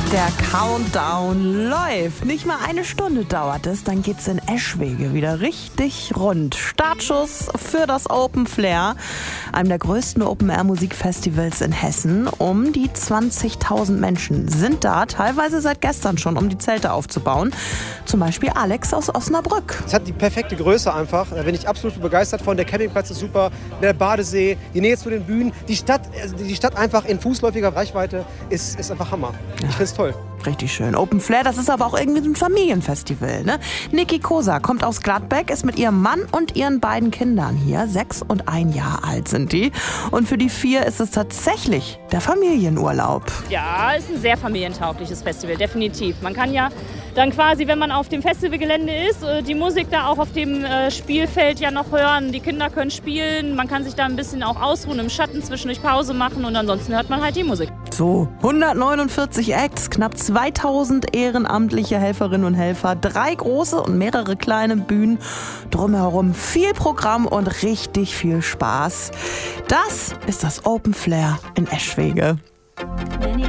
Der Countdown läuft. Nicht mal eine Stunde dauert es, dann geht's in Eschwege wieder richtig rund. Startschuss für das Open Flair, einem der größten Open-Air-Musikfestivals in Hessen. Um die 20.000 Menschen sind da, teilweise seit gestern schon, um die Zelte aufzubauen. Zum Beispiel Alex aus Osnabrück. Es hat die perfekte Größe einfach. Da bin ich absolut begeistert von. Der Campingplatz ist super, der Badesee, die Nähe zu den Bühnen. Die Stadt einfach in fußläufiger Reichweite ist einfach Hammer. Ich finde es toll. Richtig schön. Open Flair, das ist aber auch irgendwie ein Familienfestival, ne? Niki Kosa kommt aus Gladbeck, ist mit ihrem Mann und ihren beiden Kindern hier. 6 und 1 Jahr alt sind die. Und für die 4 ist es tatsächlich der Familienurlaub. Ja, ist ein sehr familientaugliches Festival, definitiv. Man kann ja dann quasi, wenn man auf dem Festivalgelände ist, die Musik da auch auf dem Spielfeld ja noch hören. Die Kinder können spielen, man kann sich da ein bisschen auch ausruhen, im Schatten zwischendurch Pause machen und ansonsten hört man halt die Musik. So, 149 Acts, knapp 2000 ehrenamtliche Helferinnen und Helfer, 3 große und mehrere kleine Bühnen, drumherum viel Programm und richtig viel Spaß. Das ist das Open Flair in Eschwege.